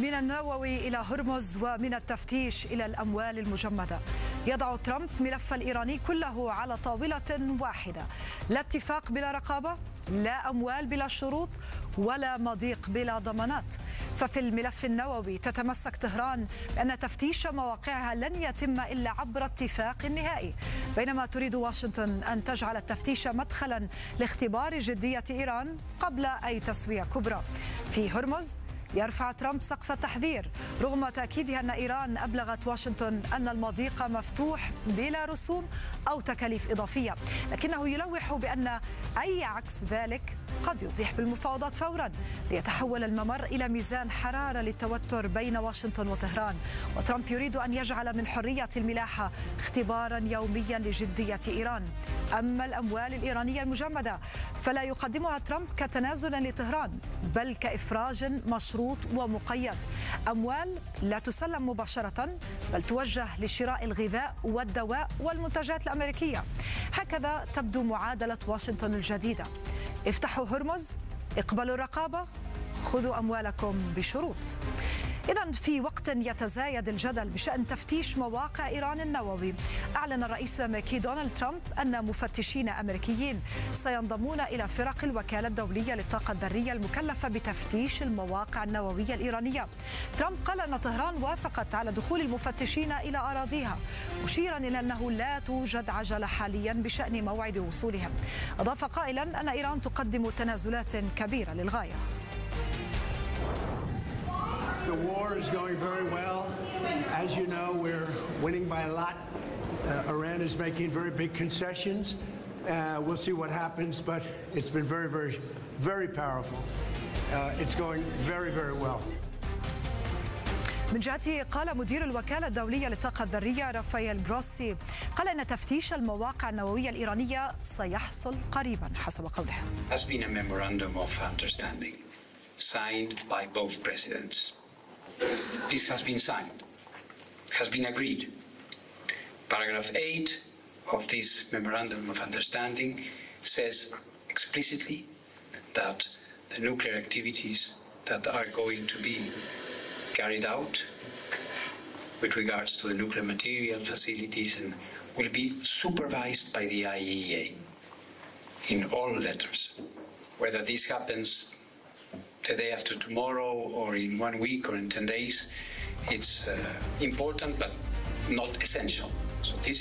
من النووي إلى هرمز ومن التفتيش إلى الأموال المجمدة. يضع ترامب ملف الإيراني كله على طاولة واحدة، لا اتفاق بلا رقابة، لا أموال بلا شروط، ولا مضيق بلا ضمانات. ففي الملف النووي تتمسك طهران بأن تفتيش مواقعها لن يتم إلا عبر اتفاق نهائي، بينما تريد واشنطن أن تجعل التفتيش مدخلا لاختبار جدية إيران قبل أي تسوية كبرى. في هرمز يرفع ترامب سقف التحذير رغم تأكيدها أن إيران أبلغت واشنطن أن المضيق مفتوح بلا رسوم أو تكاليف إضافية، لكنه يلوح بأن أي عكس ذلك قد يطيح بالمفاوضات فورا ليتحول الممر إلى ميزان حرارة للتوتر بين واشنطن وطهران. وترامب يريد أن يجعل من حرية الملاحة اختبارا يوميا لجدية إيران. أما الأموال الإيرانية المجمدة فلا يقدمها ترامب كتنازل لطهران، بل كإفراج مشروط ومقيد. أموال لا تسلم مباشرة، بل توجه لشراء الغذاء والدواء والمنتجات الأمريكية. هكذا تبدو معادلة واشنطن الجديدة: افتحوا هرمز، اقبلوا الرقابة، خذوا أموالكم بشروط. إذن في وقت يتزايد الجدل بشأن تفتيش مواقع إيران النووي، أعلن الرئيس الأمريكي دونالد ترامب أن مفتشين أمريكيين سينضمون إلى فرق الوكالة الدولية للطاقة الذرية المكلفة بتفتيش المواقع النووية الإيرانية. ترامب قال أن طهران وافقت على دخول المفتشين إلى أراضيها، مشيرا إلى أنه لا توجد عجلة حاليا بشأن موعد وصولهم. أضاف قائلا أن إيران تقدم تنازلات كبيرة للغاية. The war is going very well. As you know, we're winning by a lot. Iran is making very big concessions. We'll see what happens, but it's been very, very, very powerful. It's going very, very well. من جهته قال مدير الوكالة الدولية للطاقة الذرية رافائيل جروسي، قال أن تفتيش المواقع النووية الإيرانية سيحصل قريبا حسب قوله. Has been a memorandum of understanding signed by both presidents. This has been signed, has been agreed. Paragraph 8 of this memorandum of understanding says explicitly that the nuclear activities that are going to be carried out with regards to the nuclear material facilities and will be supervised by the IAEA in all letters. Whether this happens the day after tomorrow or in 1 week or in 10 days, it's important but not essential. So this